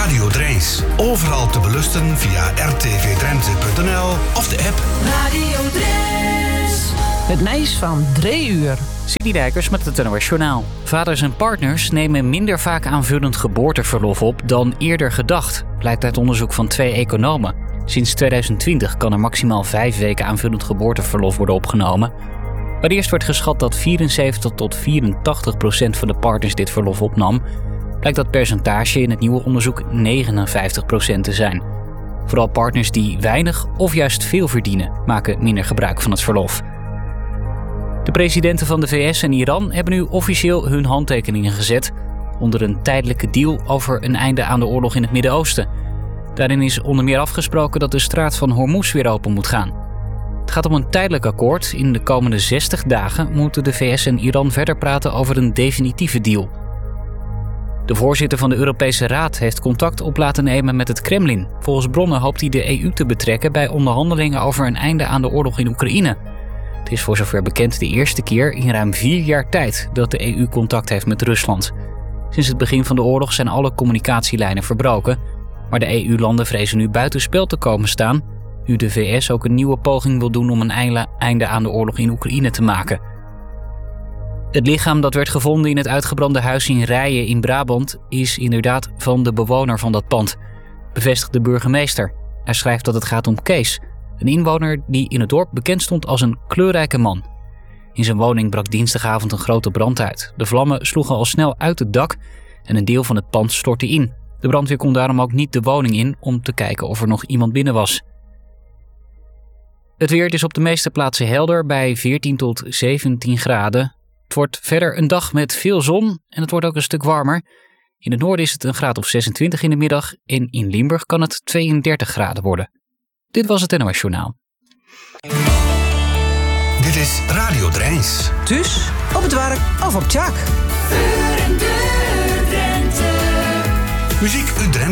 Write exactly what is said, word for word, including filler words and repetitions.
Radio Drijns. Overal te beluisteren via r t v drenthe punt n l of de app. Radio Drijns. Het nieuws van drie uur. Sidney Dijkers met het N O S Journaal. Vaders en partners nemen minder vaak aanvullend geboorteverlof op dan eerder gedacht, blijkt uit onderzoek van twee economen. Sinds tweeduizend twintig kan er maximaal vijf weken aanvullend geboorteverlof worden opgenomen. Maar eerst werd geschat dat vierenzeventig tot vierentachtig procent van de partners dit verlof opnam, blijkt dat percentage in het nieuwe onderzoek negenenvijftig procent te zijn. Vooral partners die weinig of juist veel verdienen, maken minder gebruik van het verlof. De presidenten van de V S en Iran hebben nu officieel hun handtekeningen gezet onder een tijdelijke deal over een einde aan de oorlog in het Midden-Oosten. Daarin is onder meer afgesproken dat de straat van Hormuz weer open moet gaan. Het gaat om een tijdelijk akkoord. In de komende zestig dagen moeten de V S en Iran verder praten over een definitieve deal. De voorzitter van de Europese Raad heeft contact op laten nemen met het Kremlin. Volgens bronnen hoopt hij de E U te betrekken bij onderhandelingen over een einde aan de oorlog in Oekraïne. Het is voor zover bekend de eerste keer in ruim vier jaar tijd dat de E U contact heeft met Rusland. Sinds het begin van de oorlog zijn alle communicatielijnen verbroken, maar de E U-landen vrezen nu buitenspel te komen staan, nu de V S ook een nieuwe poging wil doen om een einde aan de oorlog in Oekraïne te maken. Het lichaam dat werd gevonden in het uitgebrande huis in Rijen in Brabant is inderdaad van de bewoner van dat pand, bevestigt de burgemeester. Hij schrijft dat het gaat om Kees, een inwoner die in het dorp bekend stond als een kleurrijke man. In zijn woning brak dinsdagavond een grote brand uit. De vlammen sloegen al snel uit het dak en een deel van het pand stortte in. De brandweer kon daarom ook niet de woning in om te kijken of er nog iemand binnen was. Het weer is op de meeste plaatsen helder bij veertien tot zeventien graden. Het wordt verder een dag met veel zon en het wordt ook een stuk warmer. In het noorden is het een graad of zesentwintig in de middag en in Limburg kan het tweeëndertig graden worden. Dit was het N O S Journaal. Dit is Radio Drijns. Thuis, op het werk of op Tjak. Voor en door Drenthe. Muziek uit Drenthe.